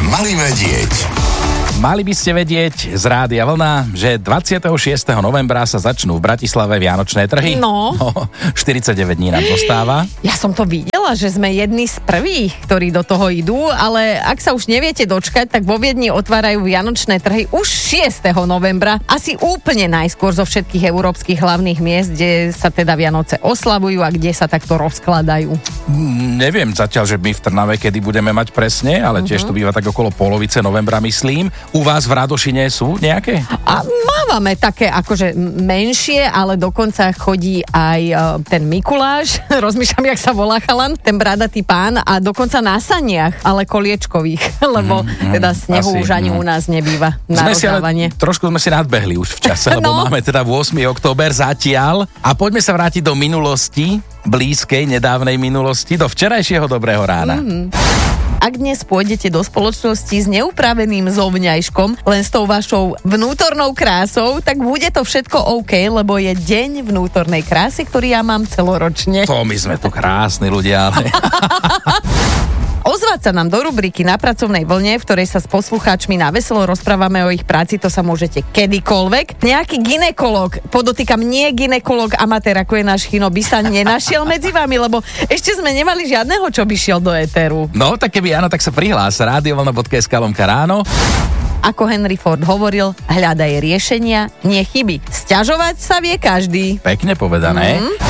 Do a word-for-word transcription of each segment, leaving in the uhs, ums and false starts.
mali vedieť. Mali by ste vedieť z Rádia Vlna, že dvadsiateho šiesteho novembra sa začnú v Bratislave vianočné trhy. No. no štyridsaťdeväť dní nám zostáva. Ja som to videla, že sme jedni z prvých, ktorí do toho idú, ale ak sa už neviete dočkať, tak vo Viedni otvárajú vianočné trhy už šiesteho novembra. Asi úplne najskôr zo všetkých európskych hlavných miest, kde sa teda Vianoce oslavujú a kde sa takto rozkladajú. Neviem zatiaľ, že my v Trnave kedy budeme mať presne, ale tiež to býva tak okolo polovice novembra, myslím. U vás v Radošine sú nejaké? A mávame také akože menšie, ale dokonca chodí aj uh, ten Mikuláš, rozmýšľam, jak sa volá chalan, ten bradatý pán a dokonca na saniach, ale koliečkových, lebo mm, teda snehu asi, už ani mm. u nás nebýva na rozdávanie. Trošku sme si nadbehli už v čase, lebo no. máme teda ôsmeho október zatiaľ a poďme sa vrátiť do minulosti, blízkej, nedávnej minulosti, do včerajšieho dobrého rána. Mm. Ak dnes pôjdete do spoločnosti s neupraveným zovňajškom, len s tou vašou vnútornou krásou, tak bude to všetko OK, lebo je deň vnútornej krásy, ktorý ja mám celoročne. To my sme tu krásni ľudia, ale... Ozvať sa nám do rubriky Na pracovnej vlne, v ktorej sa s poslucháčmi na veselo rozprávame o ich práci, to sa môžete kedykoľvek. Nejaký gynekolog, podotýkam nie gynekolog amatér, ako je náš Chino, by sa nenašiel medzi vami, lebo ešte sme nemali žiadneho, čo by šiel do éteru. No, tak keby áno, tak sa prihlás radiovlna bodka es ká lomka ráno. Ako Henry Ford hovoril, hľadaj riešenia, nie chyby. Sťažovať sa vie každý. Pekne povedané. Mm.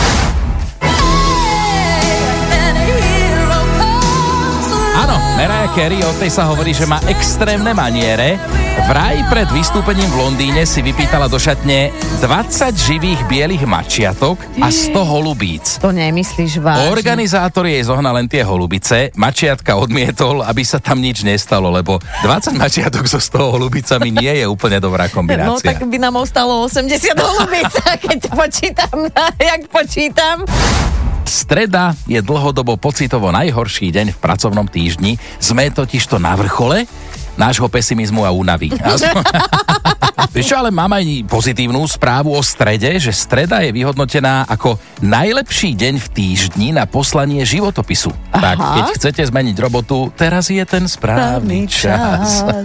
Mariah Carey, o tej sa hovorí, že má extrémne maniere. Vraj pred vystúpením v Londýne si vypýtala do šatne dvadsať živých bielých mačiatok a sto holubíc. To nemyslíš vážne? Organizátor jej zohnal len tie holubice, mačiatka odmietol, aby sa tam nič nestalo, lebo dvadsať mačiatok so sto holubicami nie je úplne dobrá kombinácia. No tak by nám ostalo osemdesiat holubíc, keď počítam, jak počítam. Streda je dlhodobo pocitovo najhorší deň v pracovnom týždni. Sme totižto na vrchole nášho pesimizmu a únavy. Vieš čo, ale mám aj pozitívnu správu o strede, že streda je vyhodnotená ako najlepší deň v týždni na poslanie životopisu. Aha. Tak keď chcete zmeniť robotu, teraz je ten správny čas.